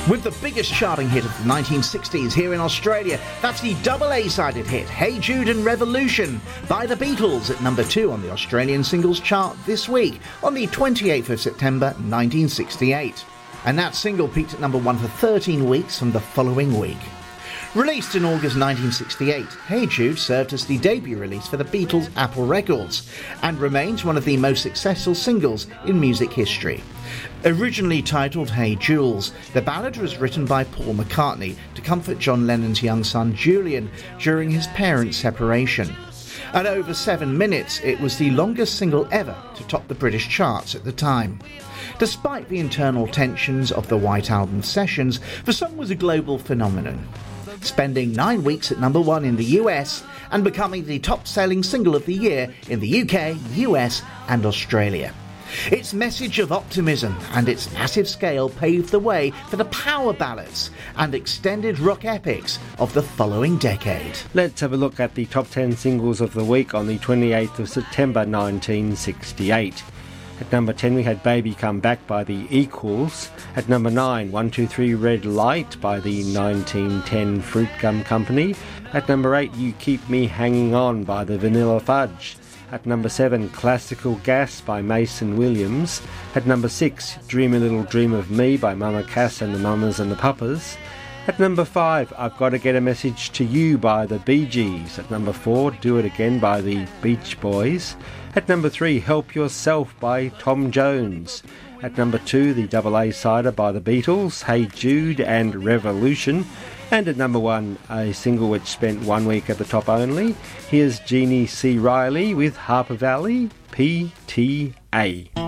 With the biggest charting hit of the 1960s here in Australia, that's the double A-sided hit, Hey Jude and Revolution, by the Beatles at number 2 on the Australian singles chart this week, on the 28th of September 1968. And that single peaked at number 1 for 13 weeks from the following week. Released in August 1968, Hey Jude served as the debut release for the Beatles' Apple Records and remains one of the most successful singles in music history. Originally titled Hey Jules, the ballad was written by Paul McCartney to comfort John Lennon's young son Julian during his parents' separation. At over 7 minutes, it was the longest single ever to top the British charts at the time. Despite the internal tensions of the White Album sessions, the song was a global phenomenon, spending 9 weeks at number 1 in the US and becoming the top-selling single of the year in the UK, US and Australia. Its message of optimism and its massive scale paved the way for the power ballads and extended rock epics of the following decade. Let's have a look at the top 10 singles of the week on the 28th of September 1968. At number 10 we had Baby Come Back by the Equals. At number 9, 123 Red Light by the 1910 Fruit Gum Company. At number 8, You Keep Me Hanging On by the Vanilla Fudge. At number 7, Classical Gas by Mason Williams. At number 6, Dream a Little Dream of Me by Mama Cass and the Mamas and the Papas. At number 5, I've Got to Get a Message to You by the Bee Gees. At number 4, Do It Again by the Beach Boys. At number 3, Help Yourself by Tom Jones. At number 2, the double A-sider by the Beatles, Hey Jude and Revolution. And at number 1, a single which spent 1 week at the top only. Here's Jeannie C. Riley with Harper Valley, PTA.